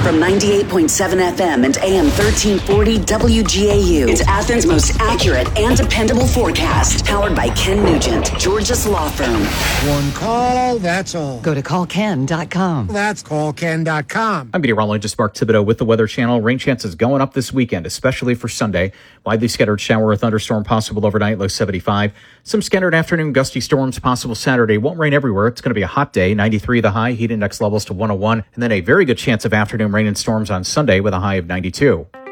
From 98.7 FM and AM 1340 WGAU. It's Athens' most accurate and dependable forecast. Powered by Ken Nugent, Georgia's law firm. One call, that's all. Go to callken.com. That's callken.com. I'm meteorologist Mark Thibodeau with the Weather Channel. Rain chances going up this weekend, especially for Sunday. Widely scattered shower or thunderstorm possible overnight, low 75. Some scattered afternoon gusty storms possible Saturday. Won't rain everywhere. It's going to be a hot day. 93 the high, heat index levels to 101. And then a very good chance of afternoon rain and storms on Sunday with a high of 92.